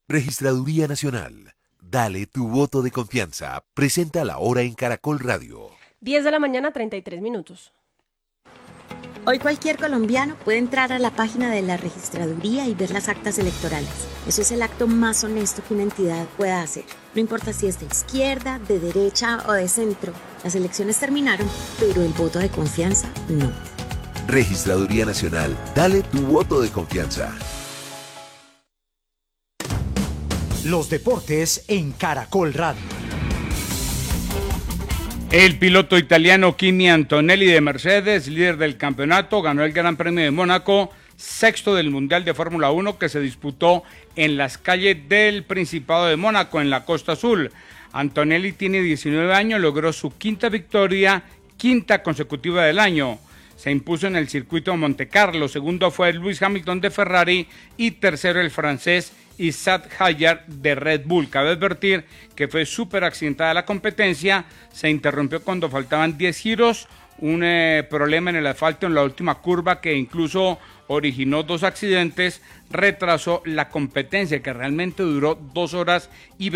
Registraduría Nacional. Dale tu voto de confianza. Presenta la hora en Caracol Radio. 10 de la mañana, 33 minutos. Hoy cualquier colombiano puede entrar a la página de la registraduría y ver las actas electorales. Eso es el acto más honesto que una entidad pueda hacer. No importa si es de izquierda, de derecha o de centro. Las elecciones terminaron, pero el voto de confianza no. Registraduría Nacional. Dale tu voto de confianza. Los deportes en Caracol Radio. El piloto italiano Kimi Antonelli de Mercedes, líder del campeonato, ganó el Gran Premio de Mónaco, sexto del Mundial de Fórmula 1 que se disputó en las calles del Principado de Mónaco, en la Costa Azul. Antonelli tiene 19 años, logró su quinta victoria, quinta consecutiva del año. Se impuso en el circuito de Montecarlo, segundo fue Lewis Hamilton de Ferrari y tercero el francés Isaac Hayar de Red Bull. Cabe advertir que fue súper accidentada la competencia, se interrumpió cuando faltaban 10 giros, un problema en el asfalto en la última curva que incluso originó 2 accidentes, retrasó la competencia que realmente duró 2 horas y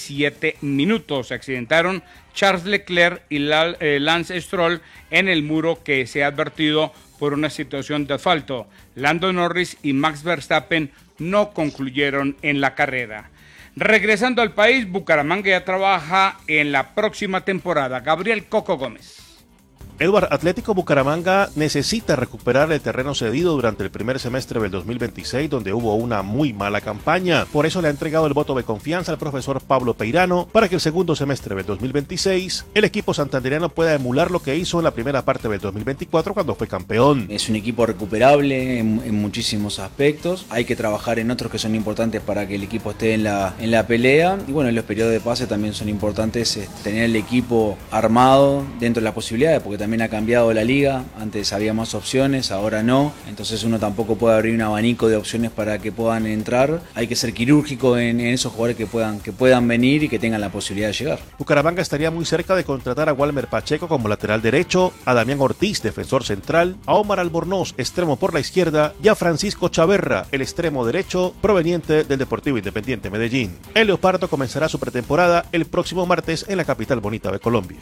27 minutos. Se accidentaron Charles Leclerc y Lance Stroll en el muro que se ha advertido por una situación de asfalto. Lando Norris y Max Verstappen no concluyeron en la carrera. Regresando al país, Bucaramanga ya trabaja en la próxima temporada. Gabriel Coco Gómez. Edward, Atlético Bucaramanga necesita recuperar el terreno cedido durante el primer semestre del 2026, donde hubo una muy mala campaña. Por eso le ha entregado el voto de confianza al profesor Pablo Peirano para que el segundo semestre del 2026 el equipo santandereano pueda emular lo que hizo en la primera parte del 2024 cuando fue campeón. Es un equipo recuperable en muchísimos aspectos. Hay que trabajar en otros que son importantes para que el equipo esté en la pelea. Y bueno, los periodos de pase también son importantes, tener el equipo armado dentro de las posibilidades, porque también ha cambiado la liga, antes había más opciones, ahora no, entonces uno tampoco puede abrir un abanico de opciones para que puedan entrar. Hay que ser quirúrgico en esos jugadores que puedan venir y que tengan la posibilidad de llegar. Bucaramanga estaría muy cerca de contratar a Walmer Pacheco como lateral derecho, a Damián Ortiz, defensor central, a Omar Albornoz, extremo por la izquierda, y a Francisco Chaverra, el extremo derecho proveniente del Deportivo Independiente Medellín. El Leopardo comenzará su pretemporada el próximo martes en la capital bonita de Colombia.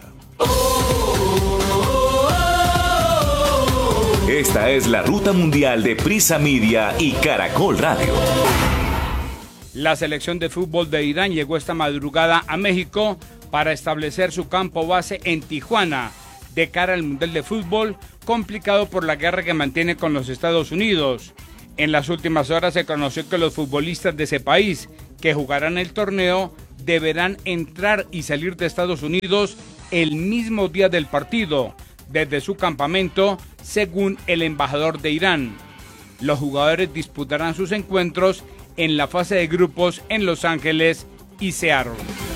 Esta es la ruta mundial de Prisa Media y Caracol Radio. La selección de fútbol de Irán llegó esta madrugada a México para establecer su campo base en Tijuana de cara al Mundial de Fútbol, complicado por la guerra que mantiene con los Estados Unidos. En las últimas horas se conoció que los futbolistas de ese país que jugarán el torneo deberán entrar y salir de Estados Unidos el mismo día del partido, desde su campamento, según el embajador de Irán. Los jugadores disputarán sus encuentros en la fase de grupos en Los Ángeles y Seattle.